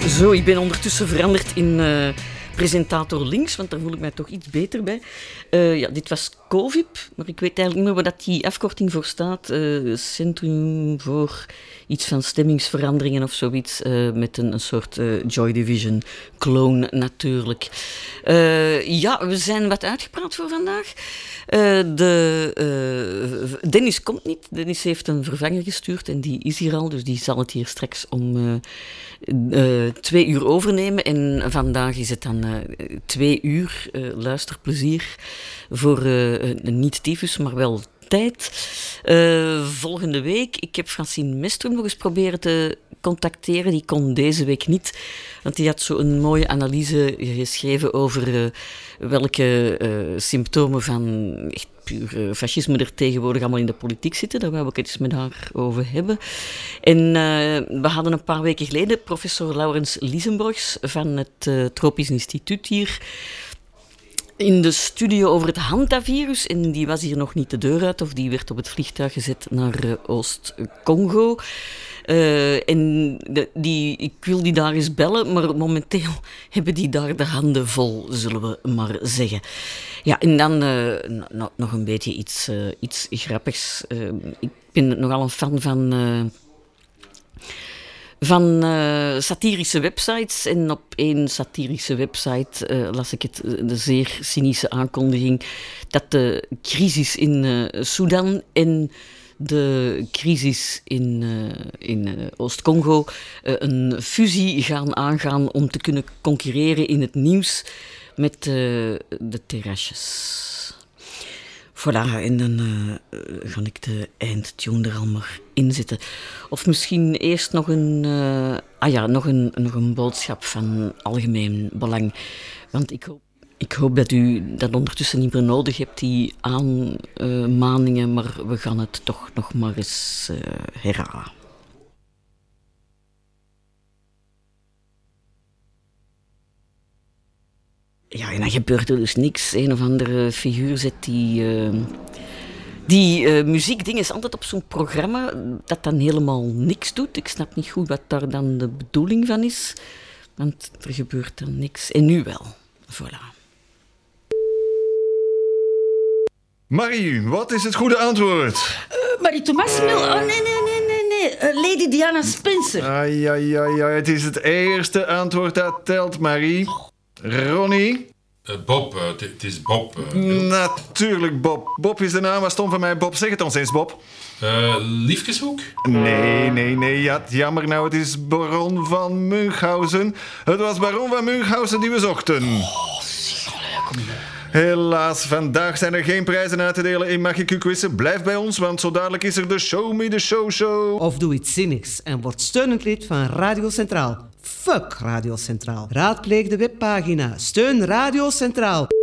Zo, ik ben ondertussen veranderd in presentator links, want daar voel ik mij toch iets beter bij. Dit was COVID, maar ik weet eigenlijk niet meer wat die afkorting voor staat. Centrum voor iets van stemmingsveranderingen of zoiets, met een soort Joy Division clone natuurlijk. We zijn wat uitgepraat voor vandaag. Dennis komt niet. Dennis heeft een vervanger gestuurd en die is hier al, dus die zal het hier straks om 2 uur overnemen. En vandaag is het dan 2 uur luisterplezier voor niet tyfus, maar wel tijd. Volgende week, ik heb Francine Mestrum nog eens proberen te contacteren. Die kon deze week niet, want die had zo een mooie analyse geschreven over welke symptomen van echt puur fascisme er tegenwoordig allemaal in de politiek zitten. Daar wou ik het eens met haar over hebben. En we hadden een paar weken geleden professor Laurens Liesenborgs van het Tropisch Instituut hier in de studio over het hantavirus. En die was hier nog niet de deur uit, of die werd op het vliegtuig gezet naar Oost-Congo. Ik wil die daar eens bellen, maar momenteel hebben die daar de handen vol, zullen we maar zeggen. Ja, en dan nog een beetje iets grappigs. Ik ben nogal een fan van satirische websites. En op één satirische website las ik de zeer cynische aankondiging dat de crisis in Sudan en de crisis in Oost-Congo een fusie gaan aangaan om te kunnen concurreren in het nieuws met de terrasjes. Voilà, en dan ga ik de eindtune er al maar in zetten. Of misschien eerst nog een boodschap van algemeen belang. Want ik hoop dat u dat ondertussen niet meer nodig hebt, die aanmaningen, maar we gaan het toch nog maar eens herhalen. Ja, en dan gebeurt er dus niks. Een of andere figuur zet die muziekding is altijd op zo'n programma dat dan helemaal niks doet. Ik snap niet goed wat daar dan de bedoeling van is, want er gebeurt dan niks. En nu wel. Voilà. Marie, wat is het goede antwoord? Marie-Thomas Mil... Oh, nee. Lady Diana Spencer. Ja, het is het eerste antwoord dat telt, Marie. Ronnie? Bob, het is Bob. Natuurlijk Bob. Bob is de naam, wat stond van mij. Bob, zeg het ons eens, Bob. Liefkeshoek? Nee, ja, jammer nou, het is baron van Münchhausen. Het was baron van Münchhausen die we zochten. Helaas, vandaag zijn er geen prijzen uit te delen in Mag ik u quizzen. Blijf bij ons, want zo dadelijk is er de Show Me the Show. Of doe iets zinnigs en word steunend lid van Radio Centraal. Fuck Radio Centraal. Raadpleeg de webpagina Steun Radio Centraal.